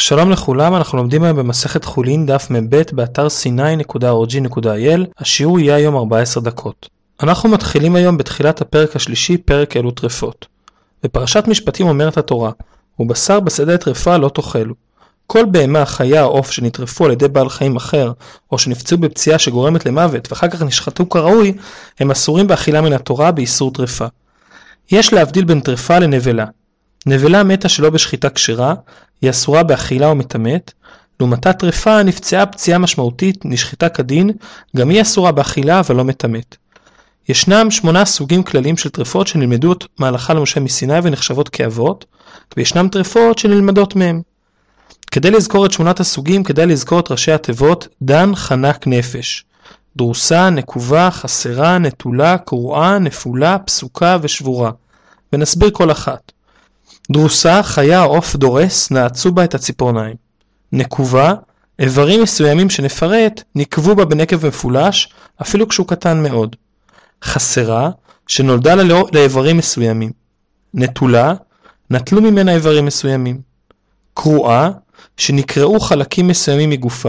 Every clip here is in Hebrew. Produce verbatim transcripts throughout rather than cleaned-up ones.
שלום לכולם, אנחנו לומדים היום במסכת חולין דף מ"ב באתר סיני נקודה אור ג'י נקודה איי אל. השיעור יהיה היום ארבע עשרה דקות. אנחנו מתחילים היום בתחילת הפרק השלישי, פרק אלו טרפות. בפרשת משפטים אומרת התורה, ובשר בשדה טרפה לא תאכלו. כל בהמה, חיה או עוף שנטרפו על ידי בעל חיים אחר, או שנפצעו בפציעה שגורמת למוות ואחר כך נשחטו כראוי, הם אסורים באכילה מן התורה באיסור טרפה. יש להבדיל בין טרפה לנבלה. נבלה מתה שלא בשחיטה כשרה, היא אסורה באכילה או מתמת, לעומתה טרפה נפצעה פציעה משמעותית, נשחטה כדין, גם היא אסורה באכילה אבל לא מתמת. ישנם שמונה סוגים כלליים של טרפות שנלמדו מהלכה למשה מסיני ונחשבות כאבות, וישנם טרפות שנלמדות מהם. כדי לזכור את שמונת הסוגים, כדאי לזכור את ראשי התיבות דן, חנק, נפש. דרוסה, נקובה, חסרה, נטולה, קרועה, נפולה, פסוקה ושבורה. ונסביר כל אחת. דרוסה, חיה או עוף דורס, נעצו בה את הציפורניים. נקובה, איברים מסוימים שנפרט, נקבו בה בנקב מפולש, אפילו כשהוא קטן מאוד. חסרה, שנולדה לאיברים מסוימים. נטולה, נטלו ממנה איברים מסוימים. קרועה, שנקראו חלקים מסוימים מגופה.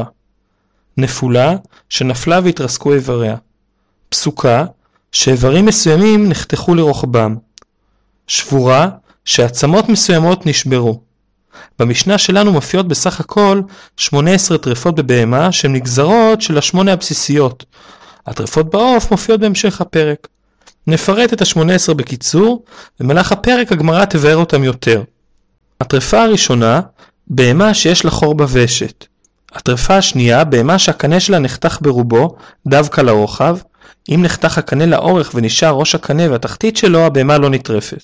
נפולה, שנפלה והתרסקו איבריה. פסוקה, שאיברים מסוימים נחתכו לרוחבם. שבורה, שעצמות מסוימות נשברו. במשנה שלנו מופיעות בסך הכל שמונה עשרה טרפות בבהמה שהן נגזרות של השמונה הבסיסיות. הטרפות בעוף מופיעות בהמשך הפרק. נפרט את ה-שמונה עשרה בקיצור, במהלך הפרק הגמרא תבאר אותם יותר. הטרפה הראשונה, בהמה שיש לה חור בוושת. הטרפה השנייה, בהמה שהקנה שלה נחתך ברובו, דווקא לרוחב. אם נחתך הקנה לאורך ונשאר ראש הקנה והתחתית שלו, הבהמה לא נטרפת.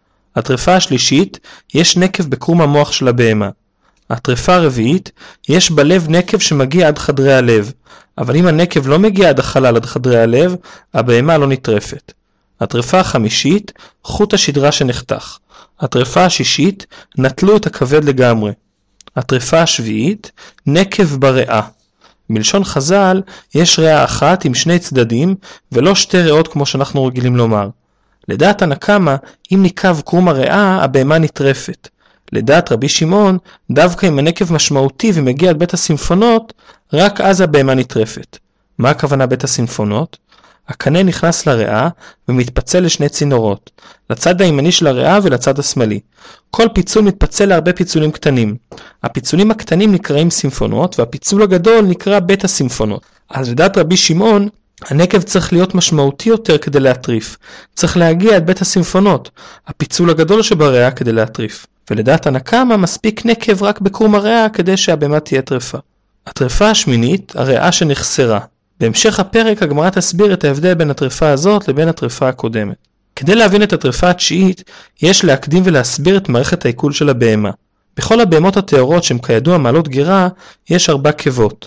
הטרפה השלישית, יש נקב בקרום המוח של הבהמה. הטרפה הרביעית, יש בלב נקב שמגיע עד חדרי הלב, אבל אם הנקב לא מגיע עד החלל עד חדרי הלב, הבהמה לא נטרפת. הטרפה החמישית, חוט השדרה שנחתך. הטרפה השישית, נטלו את הכבד לגמרי. הטרפה השביעית, נקב בריאה. מלשון חז"ל, יש ריאה אחת עם שני צדדים, ולא שתי ריאות כמו שאנחנו רגילים לומר. לדעת הנקמה, אם ניקב קרום הריאה, הבהמה נטרפת. לדעת רבי שמעון, דווקא אם הנקב משמעותי ומגיע עד בית הסימפונות, רק אז הבהמה נטרפת. מה הכוונה בית הסימפונות? הקנה נכנס לריאה ומתפצל לשני צינורות, לצד הימני של הריאה ולצד השמאלי. כל פיצול מתפצל להרבה פיצולים קטנים. הפיצולים הקטנים נקראים סימפונות, והפיצול הגדול נקרא בית הסימפונות. אז לדעת רבי שמעון, הנקב צריך להיות משמעותי יותר כדי להטריף. צריך להגיע עד בית הסימפונות, הפיצול הגדול שבריאה כדי להטריף. ולדעת הנקמה מספיק נקב רק בקרום הריאה כדי שהבהמה תהיה טרפה. הטרפה השמינית, הריאה שנחסרה. בהמשך הפרק הגמרא תסביר את ההבדל בין הטרפה הזאת לבין הטרפה הקודמת. כדי להבין את הטרפה התשיעית, יש להקדים ולהסביר את מערכת העיכול של הבהמה. בכל הבהמות הטהורות שהן כידוע מעלות גרה, יש ארבע קבות.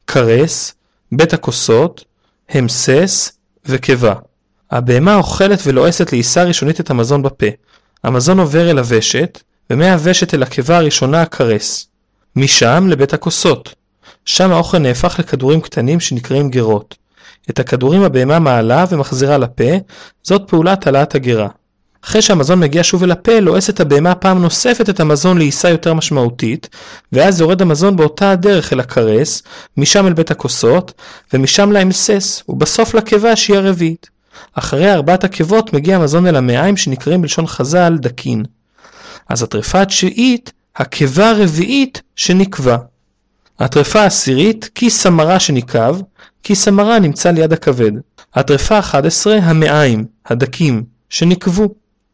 קרס, בית הכוסות, המסס וקיבה. הבהמה אוכלת ולועסת לעיסה ראשונית את המזון בפה. המזון עובר אל הוושת, ומהוושת אל הקיבה הראשונה הקרס. משם לבית הכוסות. שם האוכל נהפך לכדורים קטנים שנקראים גרות. את הכדורים הבהמה מעלה ומחזירה לפה, זאת פעולת העלאת הגרה. אחרי שהמזון מגיע שוב אל הפה, לועסת הבהמה פעם נוספת את המזון לעיסה יותר משמעותית, ואז יורד המזון באותה הדרך אל הקרס, משם אל בית הכוסות, ומשם להמסס, ובסוף לקיבה שהיא הרביעית. אחרי ארבעת הקיבות מגיע המזון אל המעיים שנקראים בלשון חז"ל דקין. אז הטרפה התשיעית, הקיבה הרביעית שנקבה. הטרפה העשירית, כיס המרה שניקב, כיס המרה נמצא ליד הכבד. הטרפה ה-אחת עשרה, המעיים, הדקים, שנקבו.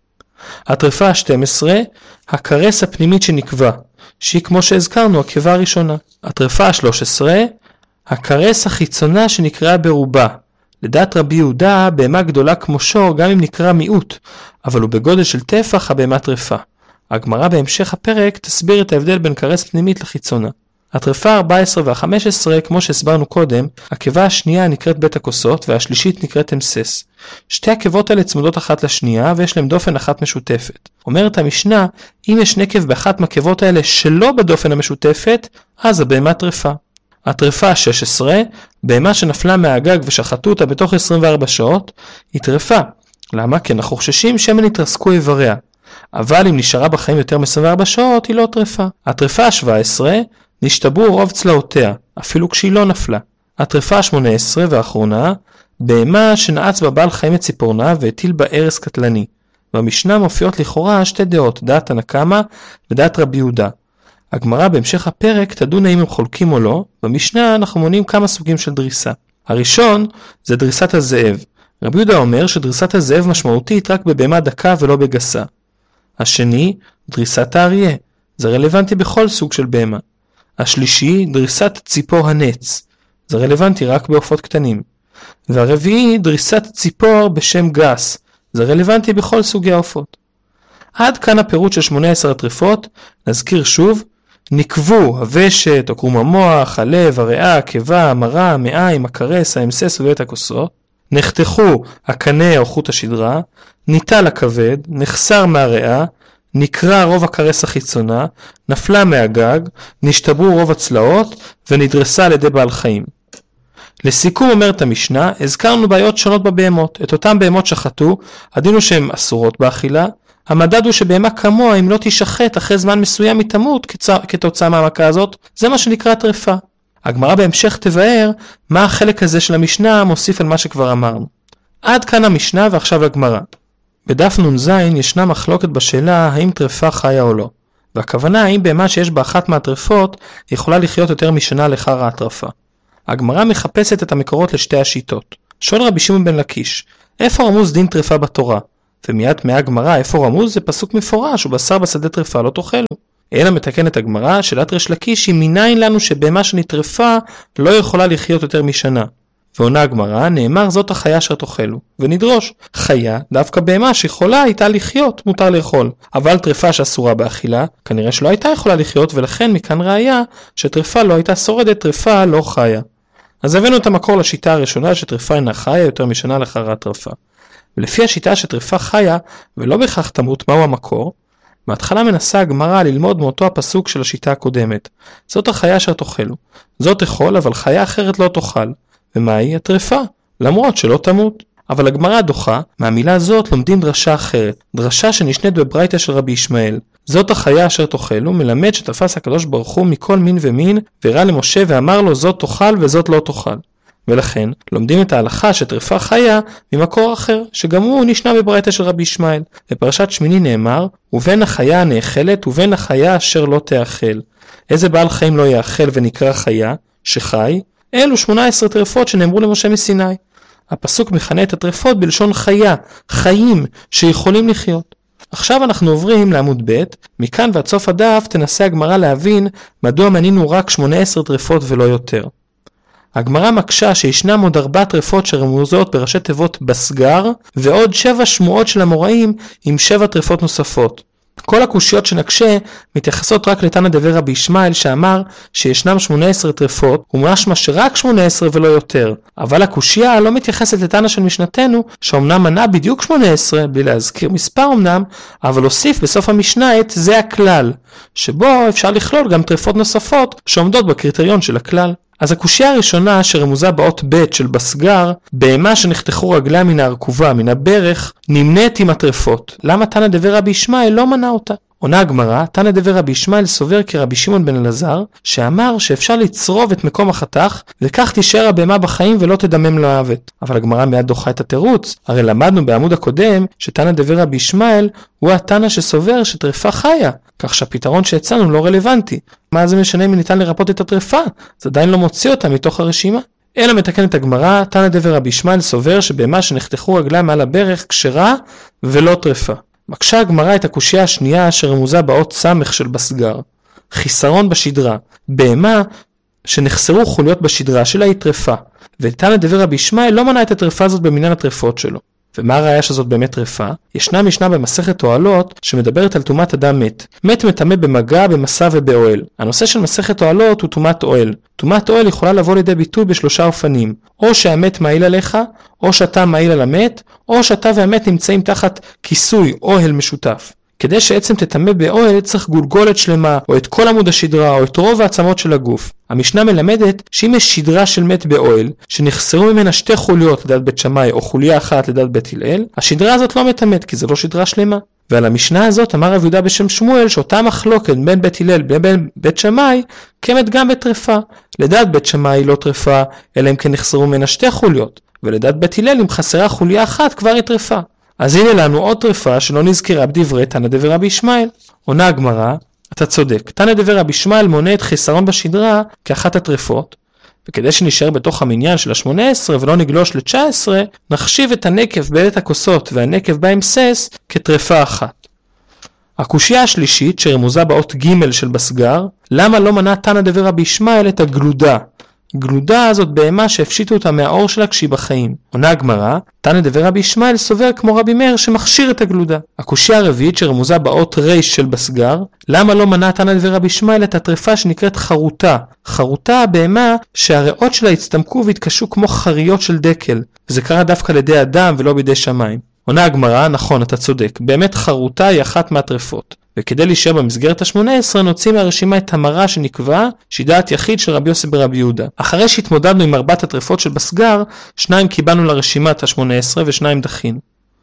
הטרפה ה-שתים עשרה, הקרס הפנימית שנקבה, שהיא כמו שהזכרנו, הקיבה הראשונה. הטרפה ה-שלוש עשרה, הקרס החיצונה שנקראה ברובה. לדעת רבי יהודה, בהמה גדולה כמו שור, גם אם נקרא מיעוט, אבל הוא בגודל של טפח, הבהמה טרפה. הגמרא בהמשך הפרק תסביר את ההבדל בין קרס פנימית לחיצונה. הטרפה ה-ארבע עשרה וה-חמש עשרה, כמו שהסברנו קודם, הקיבה השנייה נקראת בית הכוסות והשלישית נקראת המסס. שתי הקיבות האלה צמודות אחת לשנייה ויש להם דופן אחת משותפת. אומרת המשנה, אם יש נקב באחת מהקיבות האלה שלא בדופן המשותפת, אז הבהמה טרפה. הטרפה ה-שש עשרה, בהמה שנפלה מהגג ושחטו אותה בתוך עשרים וארבע שעות, היא טרפה. למה? כי אנחנו חוששים שמן יתרסקו איבריה. אבל אם נשארה בחיים יותר מ-עשרים וארבע שעות היא לא טרפה. הטרפה ה-שבע עשרה, נשתברו רוב צלעותיה, אפילו כשהיא לא נפלה. הטרפה ה-שמונה עשרה והאחרונה, בהמה שנעץ בבעל חיים את ציפורנה והטיל בה הרס קטלני. במשנה מופיעות לכאורה שתי דעות, דעת תנא קמא ודעת רבי יהודה. הגמרא בהמשך הפרק תדון האם הם חולקים או לא. במשנה אנחנו מונים כמה סוגים של דריסה. הראשון זה דריסת הזאב. רבי יהודה אומר שדריסת הזאב משמעותית רק בבהמה דקה ולא בגסה. השני, דריסת האריה. זה רלוונטי בכל סוג של בהמה. השלישי, דריסת ציפור הנץ. זה רלוונטי רק בעופות קטנים. והרביעי, דריסת ציפור בשם גס. זה רלוונטי בכל סוגי העופות. עד כאן הפירוט של שמונה עשרה הטרפות. נזכיר שוב, נקבו הוושט, או קרום המוח, הלב, הריאה, הקיבה, המרה, המעיים, הקרס, האמסס ובית הכוסות. נחתכו הקנה או חוט השדרה, ניטל הכבד, נחסר מהריאה, נקרע רוב הקרס החיצונה, נפלה מהגג, נשתברו רוב הצלעות ונדרסה על ידי בעל חיים. לסיכום אומרת המשנה, הזכרנו בעיות שונות בבהמות. את אותם בהמות שחטו, הדין הוא שהן אסורות באכילה. המדד הוא שבהמה כמוה, אם לא תשחט אחרי זמן מסוים היא תמות כתוצאה מהמכה הזאת, זה מה שנקרא טרפה. הגמרא בהמשך תבאר מה החלק הזה של המשנה מוסיף על מה שכבר אמרנו. עד כאן המשנה ועכשיו הגמרא. בדף נ"ז ישנה מחלוקת בשאלה האם טרפה חיה או לא. והכוונה האם בהמה שיש בה אחת מהטרפות יכולה לחיות יותר משנה לאחר ההטרפה. הגמרא מחפשת את המקורות לשתי השיטות. שואל רבי שמעון בן לקיש, איפה רמוז דין טרפה בתורה? ומיד מהגמרא איפה רמוז זה פסוק מפורש, ובשר בשדה טרפה לא תאכלו. אלא מתקנת הגמרא, שאלת ריש לקיש היא מניין לנו שבהמה שנטרפה לא יכולה לחיות יותר משנה. ועונה הגמרא, נאמר זאת החיה אשר תאכלו. ונדרוש, חיה, דווקא בהמה שיכולה הייתה לחיות, מותר לאכול. אבל טרפה שאסורה באכילה, כנראה שלא הייתה יכולה לחיות, ולכן מכאן ראיה שטרפה לא הייתה שורדת, טרפה לא חיה. אז הבאנו את המקור לשיטה הראשונה שטרפה אינה חיה יותר משנה לאחר הטרפה. ולפי השיטה שטרפה חיה ולא בכך תמות, מהו המקור? בהתחלה מנסה הגמרא ללמוד מאותו הפסוק של השיטה הקודמת. זאת החיה אשר תאכלו. זאת תאכול, אבל חיה אחרת לא תאכל. ומהי? הטרפה, למרות שלא תמות. אבל הגמרא דוחה, מהמילה זאת לומדים דרשה אחרת, דרשה שנשנית בברייתא של רבי ישמעאל. זאת החיה אשר תאכלו, מלמד שתפס הקדוש ברוך הוא מכל מין ומין, והראה למשה ואמר לו זאת תאכל וזאת לא תאכל. ולכן לומדים את ההלכה שטרפה חיה ממקור אחר, שגם הוא נשנה בברייתא של רבי ישמעאל. בפרשת שמיני נאמר, ובין החיה הנאכלת ובין החיה אשר לא תאכל. איזה בעל חיים לא יאכל ונקרא חיה, שחי? אלו שמונה עשרה טרפות שנאמרו למשה מסיני. הפסוק מכנה את הטרפות בלשון חיה, חיים שיכולים לחיות. עכשיו אנחנו עוברים לעמוד ב', מכאן ועד סוף הדף תנסה הגמרא להבין מדוע מנינו רק שמונה עשרה טרפות ולא יותר. הגמרא מקשה שישנם עוד ארבע טרפות שרמוזות בראשי תיבות בסגר, ועוד שבע שמועות של המוראים עם שבע טרפות נוספות. כל הקושיות שנקשה מתייחסות רק לתנא דבי רבי ישמעאל שאמר שישנם שמונה עשרה טרפות, ומשמע שרק שמונה עשרה ולא יותר. אבל הקושיה לא מתייחסת לתנא של משנתנו, שאומנם מנה בדיוק שמונה עשרה, בלי להזכיר מספר אמנם, אבל הוסיף בסוף המשנה את זה הכלל, שבו אפשר לכלול גם טרפות נוספות שעומדות בקריטריון של הכלל. אז הקושיה הראשונה שרמוזה באות ב' של בסגר, בהמה שנחתכו רגליה מן הרכובה, מן הברך, נמנית עם הטרפות. למה תנא דבי רבי ישמעאל לא מנה אותה? עונה הגמרא, תנא דבי רבי ישמעאל סובר כרבי שמעון בן אלעזר, שאמר שאפשר לצרוב את מקום החתך, וכך תישאר הבהמה בחיים ולא תדמם למוות. אבל הגמרא מיד דוחה את התירוץ. הרי למדנו בעמוד הקודם שתנא דבי רבי ישמעאל הוא התנא שסובר שטרפה חיה, כך שהפתרון שהצענו לא רלוונטי. מה זה משנה אם ניתן לרפות את הטרפה? זה עדיין לא מוציא אותה מתוך הרשימה. אלא מתקנת הגמרא, תנא דבי רבי ישמעאל סובר שבהמה שנחתכו רגליה מעל הברך כשרה ולא טרפה. מקשה הגמרא את הקושיה השנייה שרמוזה באות סמך של בסגר. חיסרון בשדרה. בהמה שנחסרו חוליות בשדרה שלה היא טרפה. ותנא דבי רבי ישמעאל לא מנה את הטרפה הזאת במניין הטרפות שלו. ומה הראיה שזאת באמת טרפה? ישנה משנה במסכת אוהלות שמדברת על טומאת אדם מת. מת מטמא במגע, במסע ובאוהל. הנושא של מסכת אוהלות הוא טומאת אוהל. טומאת אוהל יכולה לבוא לידי ביטוי בשלושה אופנים. או שהמת מעיל עליך, או שאתה מעיל על המת, או שאתה והמת נמצאים תחת כיסוי אוהל משותף. כדי שעצם תטמא באוהל צריך גולגולת שלמה, או את כל עמוד השדרה, או את רוב העצמות של הגוף. המשנה מלמדת שאם יש שדרה של מת באוהל, שנחסרו ממנה שתי חוליות לדעת בית שמאי, או חוליה אחת לדעת בית הלל, השדרה הזאת לא מטמאת, כי זה לא שדרה שלמה. ועל המשנה הזאת אמר רב יהודה בשם שמואל שאותה מחלוקת בין בית הלל לבין בית שמאי קיימת גם בטרפה. לדעת בית שמאי לא טרפה, אלא אם כן נחסרו ממנה שתי חוליות, ולדעת בית הלל אם חסרה חוליה אחת כבר היא טרפה. אז הנה לנו עוד טרפה שלא נזכרה בדברי תנא דבי רבי ישמעאל. עונה הגמרא, אתה צודק, תנא דבי רבי ישמעאל מונה את חיסרון בשדרה כאחת הטרפות, וכדי שנשאר בתוך המניין של ה-שמונה עשרה ולא נגלוש ל-תשע עשרה, נחשיב את הנקב בעת הכוסות והנקב באמסס כטרפה אחת. הקושיה השלישית שרמוזה באות ג' של בסגר, למה לא מנה תנא דבי רבי ישמעאל את הגלודה? גלודה הזאת בהמה שהפשיטו אותה מהאור שלה כשהיא בחיים. עונה הגמרא, תנא דבי רבי ישמעאל סובר כמו רבי מאיר שמכשיר את הגלודה. הקושיה הרביעית שרמוזה באות ריש של בסגר, למה לא מנה תנא דבי רבי ישמעאל את הטרפה שנקראת חרוטה? חרוטה הבהמה שהריאות שלה הצטמקו והתקשו כמו חריות של דקל. זה קרה דווקא לידי אדם ולא בידי שמיים. עונה הגמרא, נכון, אתה צודק, באמת חרוטה היא אחת מהטרפות. וכדי להישאר במסגרת ה-שמונה עשרה נוציא מהרשימה את המרה שנקבע שהיא דעת יחיד של רבי יוסף ברבי יהודה. אחרי שהתמודדנו עם ארבעת הטרפות של בסגר, שניים קיבלנו לרשימת ה-שמונה עשרה ושניים דחינו.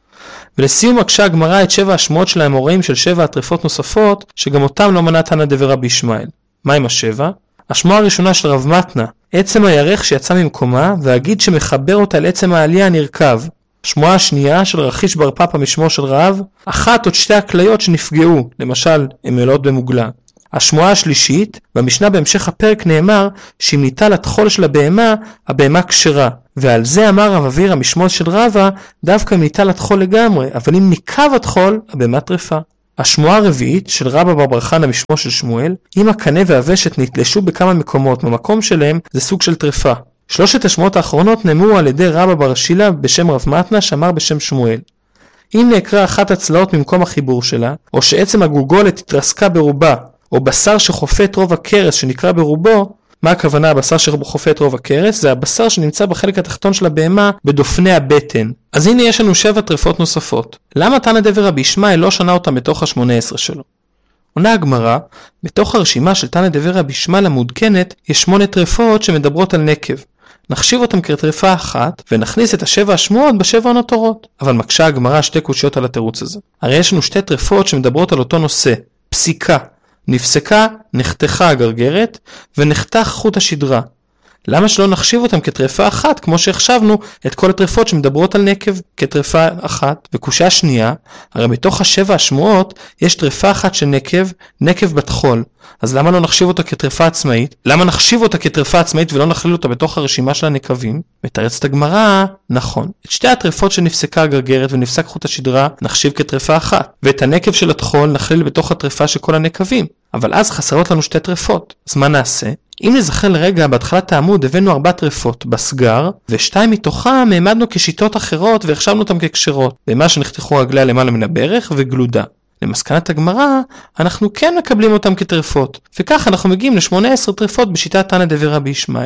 ולסיום הקשה הגמרא את שבע השמועות של האמוראים של שבע הטרפות נוספות שגם אותם לא מנה תנא דבי רבי ישמעאל. מה עם השבע? השמועה הראשונה של רב מתנה, עצם הירך שיצא ממקומה והגיד שמחבר אותה לעצם העלייה הנרכב. השמועה השנייה של רכיש בר פפא משמו של רב, אחת עוד שתי הכליות שנפגעו, למשל, הן מלאות במוגלה. השמועה השלישית, במשנה בהמשך הפרק נאמר, שאם ניטל התחול של הבהמה, הבהמה כשרה. ועל זה אמר רב אבירא משמו של רבא, דווקא אם ניטל התחול לגמרי, אבל אם ניקב התחול, הבהמה טרפה. השמועה הרביעית של רבא בר בר חנא משמו של שמואל, אם הקנה והוושת נתלשו בכמה מקומות, במקום שלהם זה סוג של טרפה. שלושת השמועות האחרונות נאמרו על ידי רבא בר שילה בשם רב מתנה שאמר בשם שמואל. אם נעקרה אחת הצלעות ממקום החיבור שלה, או שעצם הגולגולת התרסקה ברובה, או בשר שחופה את רוב הקרס שנקרא ברובו, מה הכוונה הבשר שחופה את רוב הקרס? זה הבשר שנמצא בחלק התחתון של הבהמה בדופני הבטן. אז הנה יש לנו שבע טרפות נוספות. למה תנא דבי רבי ישמעאל לא שנה אותם בתוך ה-שמונה עשרה שלו? עונה הגמרא, בתוך הרשימה של תנא דבי רבי ישמעאל המעודכנת יש שמונה טרפות שמדברות על נקב. נחשיב אותם כטרפה אחת, ונכניס את השבע השמועות בשבע הנותרות. אבל מקשה הגמרא שתי קושיות על התירוץ הזה. הרי יש לנו שתי טרפות שמדברות על אותו נושא, פסיקה. נפסקה, נחתכה הגרגרת, ונחתך חוט השדרה. למה שלא נחשיב אותם כטרפה אחת, כמו שהחשבנו את כל הטרפות שמדברות על נקב כטרפה אחת? וקושיה שנייה, הרי בתוך השבע השמועות יש טרפה אחת של נקב, נקב בתחול. אז למה לא נחשיב אותה כטרפה עצמאית? למה נחשיב אותה כטרפה עצמאית ולא נכליל אותה בתוך הרשימה של הנקבים? מתרצת הגמרא, נכון. את שתי הטרפות שנפסקה הגרגרת ונפסק חוט השדרה נחשיב כטרפה אחת, ואת הנקב של התחול נכליל בתוך הטרפה של כל הנקבים. אבל אז חסרות לנו שתי טרפות. אז מה נעשה? אם נזכר לרגע, בהתחלת העמוד הבאנו ארבע טרפות בסגר, ושתיים מתוכם העמדנו כשיטות אחרות והחשבנו אותם כקשרות, במה שנחתכו רגליה למעלה מן הברך וגלודה. למסקנת הגמרא, אנחנו כן מקבלים אותם כטרפות, וכך אנחנו מגיעים ל-שמונה עשרה טרפות בשיטת תנא דבי רבי ישמעאל.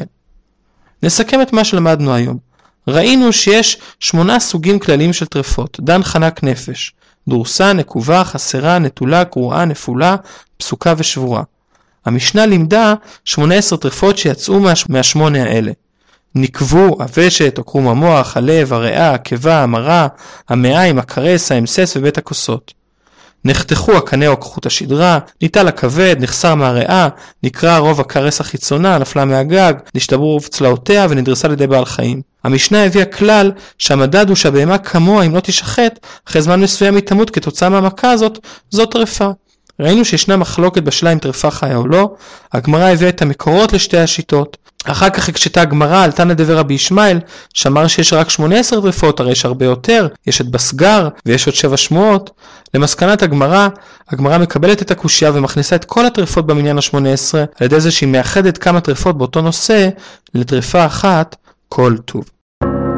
נסכם את מה שלמדנו היום. ראינו שיש שמונה סוגים כלליים של טרפות, דן חנק נפש, דורסה, נקובה, חסרה, נטולה, קרועה, נפולה, פסוקה ושבורה. המשנה לימדה שמונה עשרה טרפות שיצאו מהשמונה האלה. נקבו, הוושת, עקרום המוח, הלב, הריאה, הקיבה, המרה, המעיים, הקרס, האמסס ובית הכוסות. נחתכו הקנה או חוט השדרה, ניטל הכבד, נחסר מהריאה, נקרע רוב הקרס החיצונה, נפלה מהגג, נשתברו רוב צלעותיה ונדרסה לידי בעל חיים. המשנה הביאה כלל שהמדד הוא שהבהמה כמוה אם לא תשחט, אחרי זמן מסוים היא תמות כתוצאה מהמכה הזאת, זאת טרפה. ראינו שישנה מחלוקת בשאלה אם טרפה חיה או לא, הגמרא הביאה את המקורות לשתי השיטות. אחר כך הקשתה הגמרא על תנא דבי רבי ישמעאל, שאמר שיש רק שמונה עשרה טרפות, הרי יש הרבה יותר, יש את בסגר ויש עוד שבע שמועות. למסקנת הגמרא, הגמרא מקבלת את הקושיה ומכניסה את כל הטרפות במניין ה-שמונה עשרה, על ידי זה שהיא מאחדת כמה טרפות באותו נושא לטרפה אחת, כל טוב.